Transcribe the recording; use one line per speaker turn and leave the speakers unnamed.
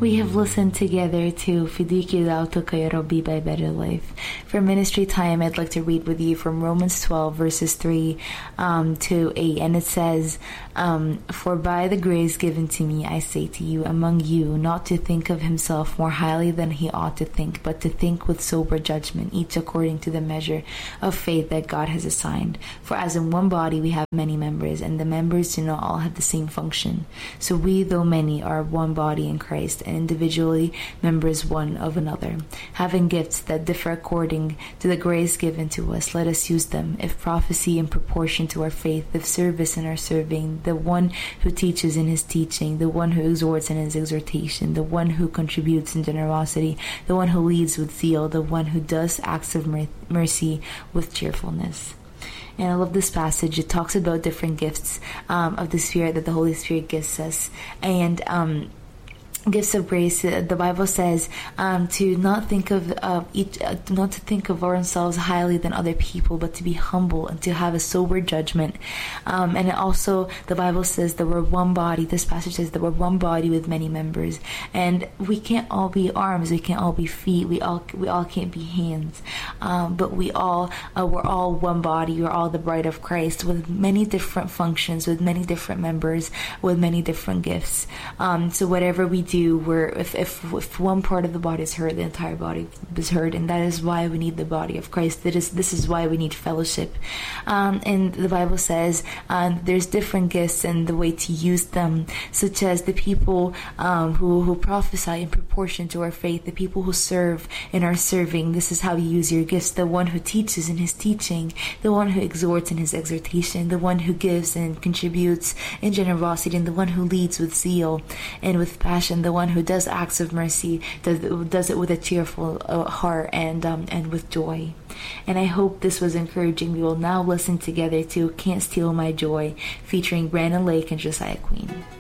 We have listened together to Fidiki Lauto Kairobi by Better Life. For ministry time, I'd like to read with you from Romans 12 verses 3 to 8. And it says, for by the grace given to me, I say to you, among you, not to think of himself more highly than he ought to think, but to think with sober judgment, each according to the measure of faith that God has assigned. For as in one body we have many members, and the members do not all have the same function. So we, though many, are one body in Christ, and individually members one of another. Having gifts that differ according to the grace given to us, let us use them. If prophecy, in proportion to our faith; if service, in our serving; the one who teaches, in his teaching; the one who exhorts, in his exhortation; the one who contributes, in generosity; the one who leads, with zeal; the one who does acts of mercy, with cheerfulness. And I love this passage. It talks about different gifts of the Spirit that the Holy Spirit gives us. And gifts of grace, the Bible says to not think of not to think of ourselves highly than other people, but to be humble and to have a sober judgment. And it also, the Bible says that we're one body. This passage says that we're one body with many members, and we can't all be arms, we can't all be feet, we all can't be hands, but we're all one body. We're all the bride of Christ, with many different functions, with many different members, with many different gifts. So whatever we do, if one part of the body is hurt, the entire body is hurt, and that is why we need the body of Christ. This is why we need fellowship. And the Bible says there's different gifts and the way to use them, such as the people who prophesy in proportion to our faith, the people who serve in our serving. This is how you use your gifts. The one who teaches, in his teaching; the one who exhorts, in his exhortation; the one who gives and contributes in generosity; and the one who leads with zeal and with passion; the one who does acts of mercy, does it with a cheerful heart and with joy. And I hope this was encouraging. We will now listen together to Can't Steal My Joy, featuring Brandon Lake and Josiah Queen.